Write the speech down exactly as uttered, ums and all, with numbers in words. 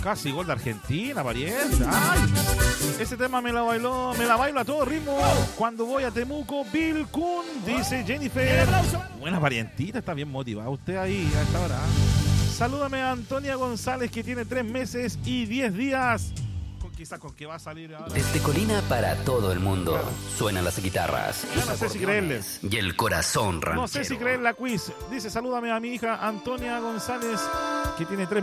Casi gol de Argentina, pariente. Ay, ese tema me la bailó, me la bailo a todo ritmo cuando voy a Temuco. Bill Kun, dice Jennifer. Buena parientita, está bien motivada usted ahí a esta hora. Salúdame a Antonia González, que tiene tres meses y diez días. Con, quizás con qué va a salir ahora. Desde Colina para todo el mundo. Claro. Suenan las guitarras. Yo no sé si creerle. Y el corazón ranchero. No sé si creer la quiz. Dice, salúdame a mi hija Antonia González, que tiene tres